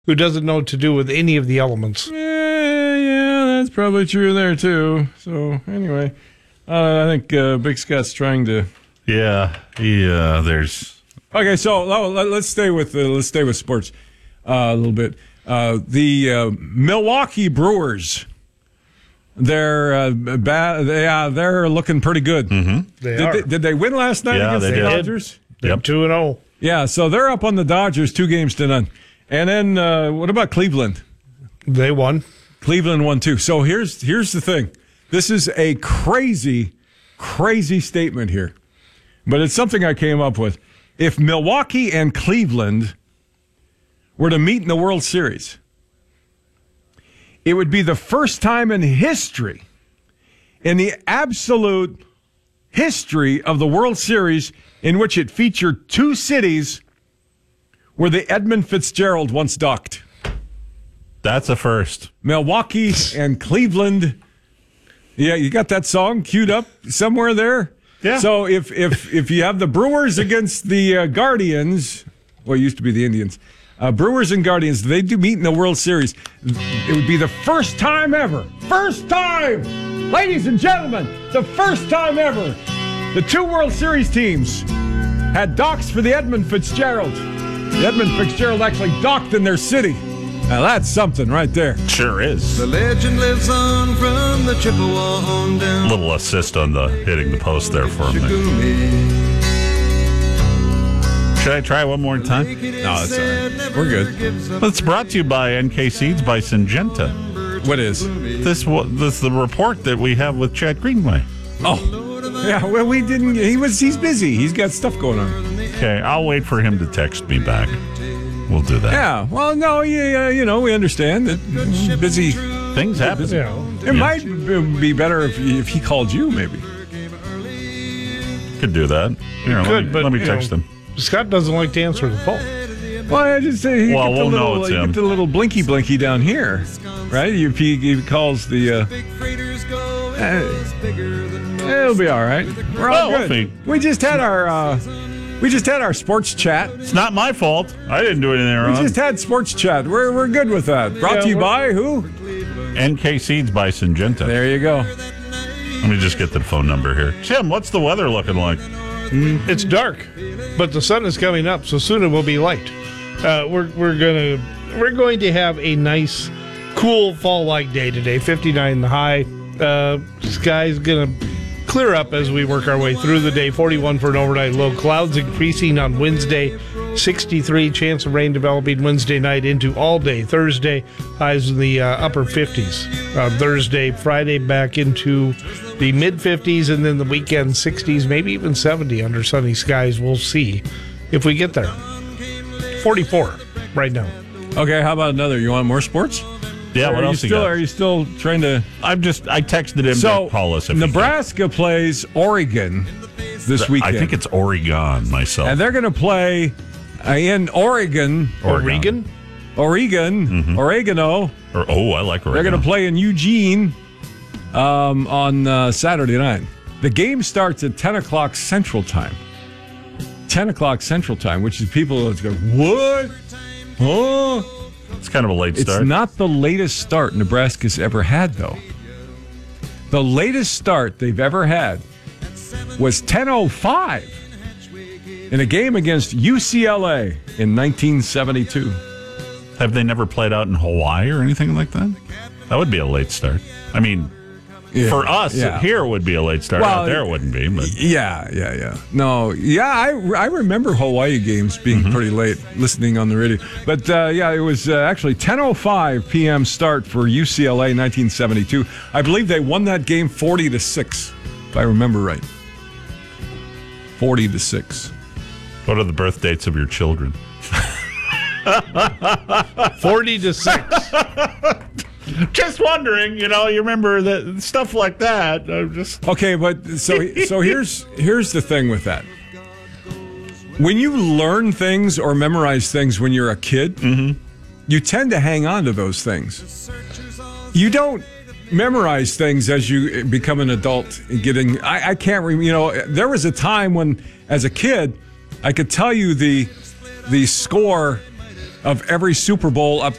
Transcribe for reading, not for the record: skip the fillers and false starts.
who doesn't know what to do with any of the elements. Yeah, that's probably true there too. So anyway, I think Big Scott's trying to. Yeah, there's. Okay, so let's stay with sports a little bit. The Milwaukee Brewers, they're bad. They're looking pretty good. Mm-hmm. Did they win last night against the Dodgers? Yep, 2-0. Yeah, so they're up on the Dodgers 2-0. And then what about Cleveland? They won. Cleveland won too. So here's the thing. This is a crazy, crazy statement here, but it's something I came up with. If Milwaukee and Cleveland were to meet in the World Series, it would be the first time in history, in the absolute history of the World Series, in which it featured two cities where the Edmund Fitzgerald once docked. That's a first. Milwaukee and Cleveland. Yeah, you got that song queued up somewhere there? Yeah. So if you have the Brewers against the Guardians, well, it used to be the Indians, Brewers and Guardians, they do meet in the World Series. It would be the first time ever. First time! Ladies and gentlemen, the first time ever. The two World Series teams had docks for the Edmund Fitzgerald. The Edmund Fitzgerald actually docked in their city. Now that's something right there. Sure is. The legend lives on from the Chippewa on down. Little assist on the hitting the post there for me. Should I try one more time? No, that's all right. We're good. It's brought to you by NK Seeds by Syngenta. What is? This the report that we have with Chad Greenway. Oh, yeah. Well, we didn't. He's busy. He's got stuff going on. Okay, I'll wait for him to text me back. We'll do that. Yeah. Well, no, we understand that busy things happen. It might be better if he called you, maybe. Could do that. Here, let me text him. Scott doesn't like to answer the phone. Well, I just say you we'll know it's him. Get the little blinky down here, right? If he calls the. It'll be all right. We're all good. We just had our sports chat. It's not my fault. I didn't do anything wrong. We just had sports chat. We're good with that. Brought to you by who? NK Seeds by Syngenta. There you go. Let me just get the phone number here. Tim, what's the weather looking like? It's dark, but the sun is coming up, so soon it will be light. We're going to have a nice, cool fall-like day today. 59 the high. Sky's going to clear up as we work our way through the day. 41 for an overnight low. Clouds increasing on Wednesday. 63 chance of rain developing Wednesday night into all day. Thursday highs in the upper 50s. Thursday, Friday back into the mid 50s, and then the weekend 60s, maybe even 70 under sunny skies. We'll see if we get there. 44 right now. Okay, how about another? You want more sports? Yeah, what else you got? Are you still trying to... I texted him to call us. Nebraska plays Oregon this weekend. I think it's Oregon myself. And they're going to play in Oregon. Oregon? Mm-hmm. Oregano. I like Oregon. They're going to play in Eugene on Saturday night. The game starts at 10 o'clock Central Time. 10 o'clock Central Time, which is people that's going, what? Oh. It's kind of a late start. It's not the latest start Nebraska's ever had, though. The latest start they've ever had was 10:05 in a game against UCLA in 1972. Have they never played out in Hawaii or anything like that? That would be a late start. I mean, for us, here it would be a late start. Out there it wouldn't be. But. Yeah. No, I remember Hawaii games being pretty late, listening on the radio. But, it was actually 10:05 p.m. start for UCLA 1972. I believe they won that game 40-6, if I remember right. 40-6. What are the birth dates of your children? 40-6. Just wondering, you remember that stuff like that. Okay, but so here's the thing with that. When you learn things or memorize things when you're a kid, you tend to hang on to those things. You don't memorize things as you become an adult. I can't remember. There was a time when, as a kid, I could tell you the score of every Super Bowl up